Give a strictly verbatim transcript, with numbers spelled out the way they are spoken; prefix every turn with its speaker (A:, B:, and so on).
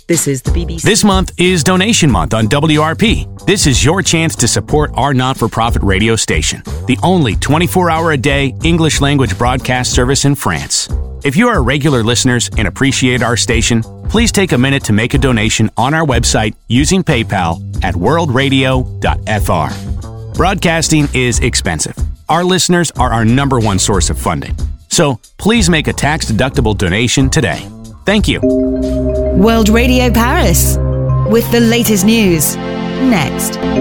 A: This is the B B C.
B: This month is Donation Month on W R P. This is your chance to support our not-for-profit radio station, the only twenty-four hour a day English language broadcast service in France. If you are regular listeners and appreciate our station, please take a minute to make a donation on our website using PayPal at world radio dot f r. Broadcasting is expensive. Our listeners are our number one source of funding. So please make a tax-deductible donation today. Thank you.
C: World Radio Paris, with the latest news. Next.